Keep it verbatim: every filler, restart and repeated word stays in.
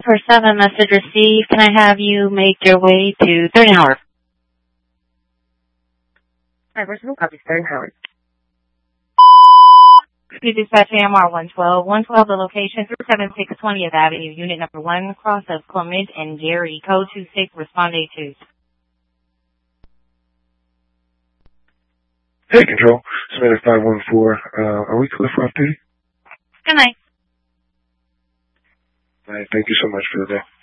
for seven, message received. Can I have you make your way to Third and Howard? Hi, Versatile, copy Third and Howard. Please dispatch A M R one twelve. one twelve, the location, three seven six twentieth Avenue, unit number one, cross of Clement and Jerry, code two six, respond eight two. Hey, Control. Submitted five one four. Uh, are we clear for off duty? Good night. All right, thank you so much for the day.